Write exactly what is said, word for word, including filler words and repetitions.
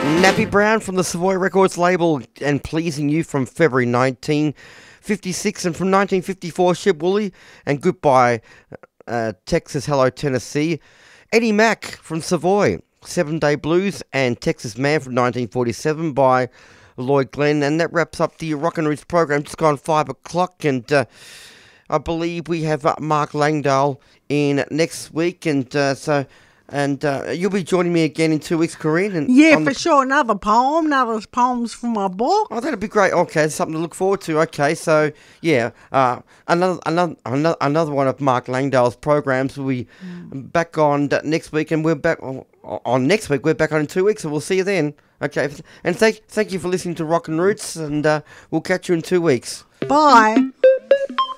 Nappy Brown from the Savoy Records label and Pleasing You from February nineteen fifty-six, and from nineteen fifty-four Ship Woolley and Goodbye uh, Texas, Hello Tennessee. Eddie Mack from Savoy, Seven Day Blues and Texas Man from nineteen forty-seven by Lloyd Glenn. And that wraps up the Rockin' Roots program. Just gone five o'clock, and uh, I believe we have uh, Mark Langdale in next week, and uh, so and uh, you'll be joining me again in two weeks, Corinne. And Yeah, on for the... sure. Another poem, another poems from my book. Oh, that'd be great. Okay, something to look forward to. Okay, so yeah, uh, another another another another one of Mark Langdale's programs will be mm. back on next week, and we're back on, on next week. We're back on in two weeks, so we'll see you then. Okay, and thank thank you for listening to Rockin' Roots, and uh, we'll catch you in two weeks. Bye.